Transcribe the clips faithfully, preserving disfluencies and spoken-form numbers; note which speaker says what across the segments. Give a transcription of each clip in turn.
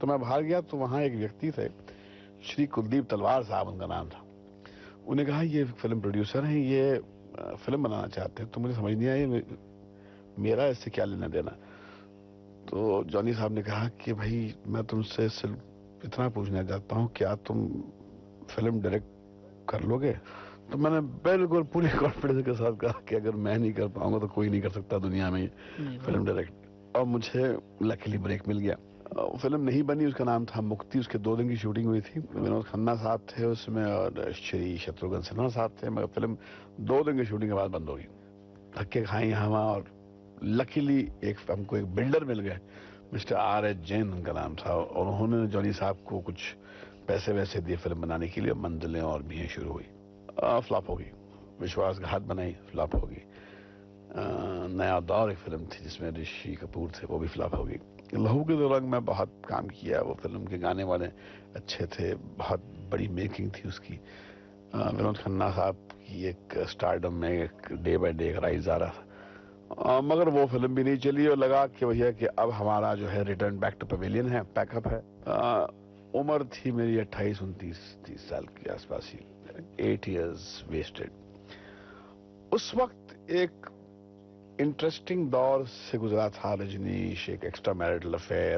Speaker 1: تو میں باہر گیا تو وہاں ایک ویکتی تھے, شری کلدیپ تلوار صاحب ان کا نام تھا. انہوں نے کہا یہ فلم پروڈیوسر ہیں, یہ فلم بنانا چاہتے ہیں. تو مجھے سمجھ نہیں آئی میرا اس سے کیا لینا دینا. تو جونی صاحب نے کہا کہ بھائی میں تم سے صرف اتنا پوچھنا چاہتا ہوں, کیا تم فلم ڈائریکٹ کر لو گے؟ تو میں نے بالکل پوری کانفیڈنس کے ساتھ کہا کہ اگر میں نہیں کر پاؤں گا تو کوئی نہیں کر سکتا دنیا میں فلم ڈائریکٹ. اور مجھے لکیلی بریک مل گیا. فلم نہیں بنی, اس کا نام تھا مکتی. اس کے دو دن کی شوٹنگ ہوئی تھی. ونود کھنہ صاحب تھے اس میں اور شری شتروگھن سنہا صاحب تھے, مگر فلم دو دن کی شوٹنگ کے بعد بند ہو گئی. دھکے کھائیں یہاں وہاں, اور لکیلی ایک ہم کو ایک بلڈر مل گئے, مسٹر آر ایچ جین ان کا نام تھا, اور انہوں نے جونی صاحب کو کچھ پیسے ویسے دیے فلم بنانے کے لیے. منزلیں اور بھی شروع ہوئی, فلاپ ہو گئی. وشواس گھات بنائی, فلاپ ہو گئی. نیا دور ایک فلم تھی جس میں رشی کپور تھے, وہ بھی فلاپ ہو گئی. لہو کے دو رنگ میں بہت کام کیا. وہ فلم کے گانے والے اچھے تھے, بہت بڑی میکنگ تھی اس کی. ونود کھنہ صاحب کی ایک سٹارڈم میں ایک ڈے بائی ڈے رائز آ رہا تھا, مگر وہ فلم بھی نہیں چلی. اور لگا کہ وہی ہے کہ اب ہمارا جو ہے ریٹرن بیک ٹو پویلین ہے, پیک اپ ہے. عمر تھی میری اٹھائیس انتیس تیس سال کے آس پاس ہی. Eight years vested. اس وقت ایک انٹرسٹنگ دور سے گزرا تھا رجنیش, ایک ایکسٹرا میرٹل افیئر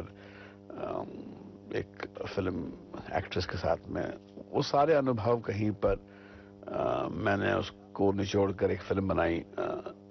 Speaker 1: ایک فلم ایکٹریس کے ساتھ میں. وہ سارے انوبھو کہیں پر میں نے اس کو نچوڑ کر ایک فلم بنائی